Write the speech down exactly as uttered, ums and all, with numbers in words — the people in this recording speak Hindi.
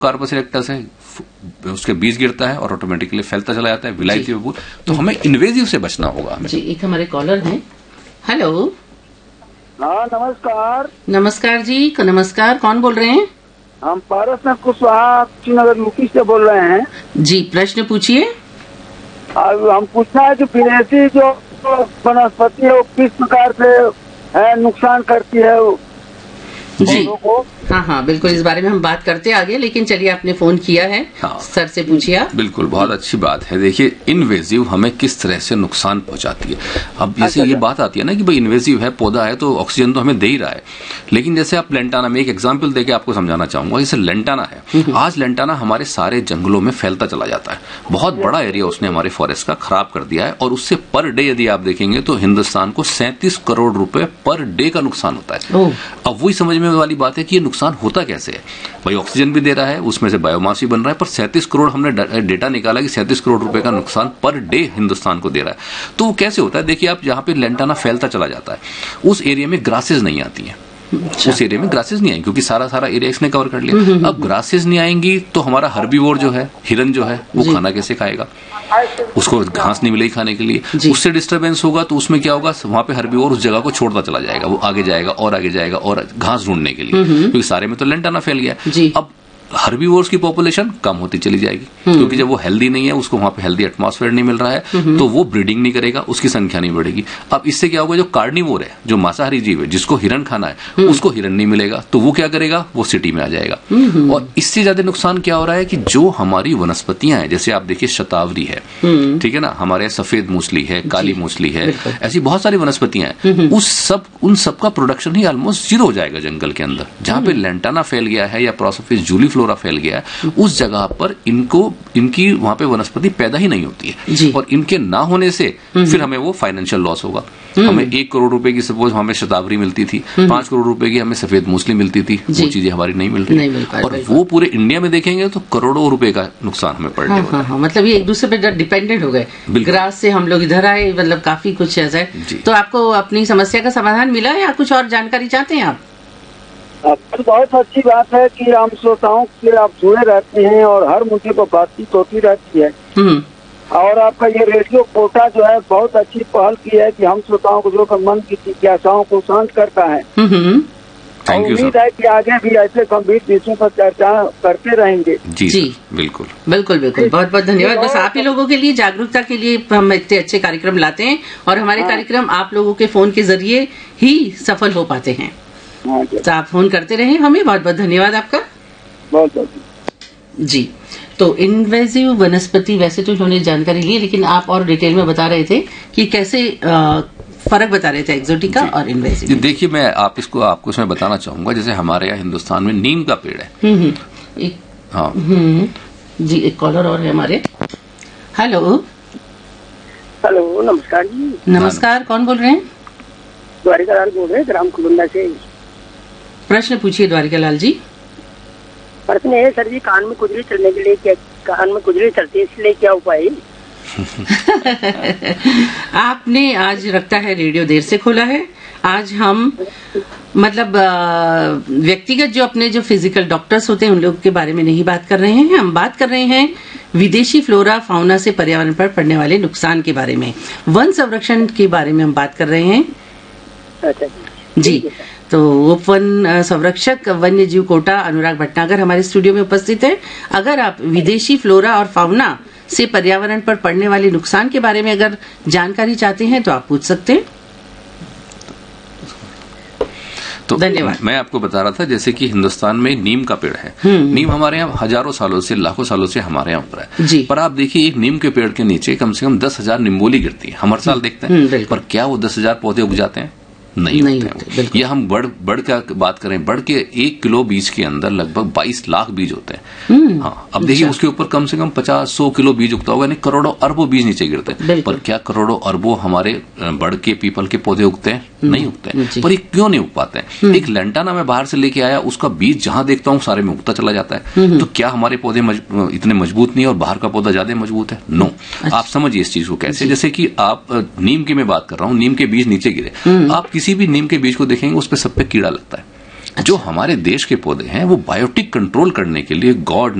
कार्पस इरेक्टस है, उसके बीज गिरता है और ऑटोमेटिकली फैलता चला जाता है, विलायती बबूल। तो हमें इन्वेजिव से बचना होगा हमें। जी, एक हमारे कॉलर हैं। हेलो। हाँ, नमस्कार। नमस्कार जी, नमस्कार। कौन बोल रहे हैं? हम पारसनाथ कुशवाहा श्रीनगर यूपी से बोल रहे हैं। जी, प्रश्न पूछिए। अब हम पूछना है कि विदेशी जो वनस्पति है वो किस प्रकार से है नुकसान करती है जी को? हाँ हाँ बिल्कुल, इस बारे में हम बात करते हैं आगे, लेकिन चलिए आपने फोन किया है। हाँ, सर से पूछिए आप। बिल्कुल, बहुत अच्छी बात है। देखिए, इन्वेजिव हमें किस तरह से नुकसान पहुंचाती है। अब जैसे ये बात आती है ना कि भाई इन्वेजिव है, पौधा है तो ऑक्सीजन तो हमें दे ही रहा है, लेकिन जैसे आप लेंटाना में एक एग्जाम्पल देके आपको समझाना चाहूंगा। जैसे लेंटाना है, आज लेंटाना हमारे सारे जंगलों में फैलता चला जाता है, बहुत बड़ा एरिया उसने हमारे फॉरेस्ट का खराब कर दिया है, और उससे पर डे यदि आप देखेंगे तो हिंदुस्तान को सैंतीस करोड़ रुपए पर डे का नुकसान होता है। अब वही समझ में वाली बात है कि ये नुकसान होता कैसे है। भाई ऑक्सीजन भी दे रहा है, उसमें से बायोमास भी बन रहा है, पर सैंतीस करोड़ हमने डेटा निकाला कि सैंतीस करोड़ रुपए का नुकसान पर डे हिंदुस्तान को दे रहा है। तो वो कैसे होता है? देखिए, आप जहां पे लेंटाना फैलता चला जाता है उस एरिया में ग्रासेस नहीं आती हैं। अच्छा। उस एरिया में ग्रासेस नहीं आएंगी क्योंकि सारा सारा एरिया इसने कवर कर लिया। अब ग्रासेस नहीं आएंगी तो हमारा हर्बीवोर जो है, हिरन जो है, वो खाना कैसे खाएगा? उसको घास नहीं मिलेगी खाने के लिए, उससे डिस्टरबेंस होगा तो उसमें क्या होगा, वहां पे हर्बीवोर उस जगह को छोड़ता चला जाएगा, वो आगे जाएगा और आगे जाएगा और घास ढूंढने के लिए, क्योंकि सारे में तो लेंटाना फैल गया। अब हर्बीवोर्स की पॉपुलेशन कम होती चली जाएगी, क्योंकि जब वो हेल्दी नहीं है, उसको वहां पे हेल्दी एटमॉस्फेयर नहीं मिल रहा है, तो वो ब्रीडिंग नहीं करेगा, उसकी संख्या नहीं बढ़ेगी। अब इससे क्या होगा, जो कार्निवोर है, जो मांसाहारी जीव है, जिसको हिरन खाना है, उसको हिरन नहीं मिलेगा, तो वो क्या करेगा, वो सिटी में आ जाएगा। और इससे ज्यादा नुकसान क्या हो रहा है कि जो हमारी वनस्पतियां हैं, जैसे आप देखिए शतावरी है, ठीक है ना, हमारे सफेद मूसली है, काली मूसली है, ऐसी बहुत सारी वनस्पतियां हैं, उस सब उन सबका प्रोडक्शन ही ऑलमोस्ट जीरो हो जाएगा जंगल के अंदर। जहां पे लेंटाना फैल गया है या प्रोसोफिस जूलीफ्लोरा फैल गया है, उस जगह पर इनको इनकी वहां पे वनस्पति पैदा ही नहीं होती है, और इनके ना होने से फिर हमें वो फाइनेंशियल लॉस होगा। हमें एक करोड़ रुपए की सपोज हमें शतावरी मिलती थी, पांच करोड़ रुपए की हमें सफेद मूसली मिलती थी, वो चीजें हमारी नहीं मिल रही, और वो पूरे इंडिया में देखेंगे तो करोड़ों रुपए का नुकसान हमें पड़ने वाला है। हाँ, हाँ, मतलब ये एक दूसरे पे डिपेंडेंट हो गए। ग्रास से हम लोग इधर आए, मतलब काफी कुछ ऐसा है। तो आपको अपनी समस्या का समाधान मिला या कुछ और जानकारी चाहते हैं आप? तो बहुत अच्छी बात है कि हम श्रोताओं से आप जुड़े रहते हैं और हर मुद्दे पर बातचीत होती रहती है, और आपका ये रेडियो कोटा जो है बहुत अच्छी पहल की है कि हम श्रोताओं को जो मन की जिज्ञासाओं को शांत करता है। Thank you. उम्मीद है कि आगे भी ऐसे गंभीर विषयों पर चर्चा करते रहेंगे। जी, जी बिल्कुल बिल्कुल बिल्कुल, बहुत बहुत धन्यवाद। बस आप ही लोगों के लिए जागरूकता के लिए हम इतने अच्छे कार्यक्रम लाते हैं, और हमारे कार्यक्रम आप लोगों के फोन के जरिए ही सफल हो पाते हैं। तो आप फोन करते रहे हमें। बहुत बहुत धन्यवाद आपका। बहुत बहुत जी। तो इन्वेजिव वनस्पति, वैसे तो उन्होंने जानकारी ली, लेकिन आप और डिटेल में बता रहे थे कि कैसे आ, फर्क बता रहे थे एक्सोटिका और इन्वेजिव। देखिए, मैं आप इसको आपको इसमें बताना चाहूंगा, जैसे हमारे यहाँ हिंदुस्तान में नीम का पेड़ है। एक, हाँ जी, एक कॉलर और है हमारे। हेलो। हेलो, नमस्कार जी। नमस्कार, कौन बोल रहे हैं? द्वारिका लाल बोल रहे हैं, ग्राम खुलुंदा से। प्रश्न पूछिए द्वारिका लाल जी। प्रश्न है सर जी, कान में खुजली चलने के लिए क्या, कान में खुजली चलती है, इसलिए क्या उपाय? आपने आज रखता है रेडियो देर से खोला है। आज हम मतलब व्यक्तिगत जो अपने जो फिजिकल डॉक्टर्स होते हैं उन लोग के बारे में नहीं बात कर रहे हैं, हम बात कर रहे हैं विदेशी फ्लोरा फाउना से पर्यावरण पर पड़ने वाले नुकसान के बारे में, वन संरक्षण के बारे में हम बात कर रहे हैं। अच्छा जी, तो वन संरक्षक वन्य जीव कोटा अनुराग भटनागर हमारे स्टूडियो में उपस्थित है। अगर आप विदेशी फ्लोरा और फाउना से पर्यावरण पर पड़ने वाले नुकसान के बारे में अगर जानकारी चाहते हैं तो आप पूछ सकते हैं। तो धन्यवाद। मैं आपको बता रहा था, जैसे कि हिंदुस्तान में नीम का पेड़ है। नीम हमारे यहाँ हजारों सालों से, लाखों सालों से हमारे यहाँ ऊपर है, पर आप देखिए एक नीम के पेड़ के नीचे कम से कम दस हजार निम्बोली गिरती है। हम हर साल देखते हैं, पर क्या वो दस हजार पौधे उग जाते हैं? नहीं, नहीं होते हैं। ये हम बड़ बड़ का बात करें, बड़ के एक किलो बीज के अंदर लगभग बाईस लाख बीज होते हैं। हाँ, अब देखिए उसके ऊपर कम से कम पचास सौ किलो बीज उगता होगा, यानी करोड़ों अरबों बीज नीचे गिरते हैं। पर क्या करोड़ों अरबों हमारे बड़ के पीपल के पौधे उगते हैं? नहीं उगते हैं। पर ये क्यों नहीं उग पाते हैं? एक लेंटाना मैं बाहर से लेके आया, उसका बीज जहां देखता हूँ सारे में उगता चला जाता है। तो क्या हमारे पौधे मज, इतने मजबूत नहीं है और बाहर का पौधा ज्यादा मजबूत है? नो। आप समझिए इस चीज को कैसे, जैसे कि आप नीम की मैं बात कर रहा हूँ, नीम के बीज नीचे गिरे, आप किसी भी नीम के बीज को देखेंगे उस पर सब पे कीड़ा लगता है। जो हमारे देश के पौधे हैं वो बायोटिक कंट्रोल करने के लिए गॉड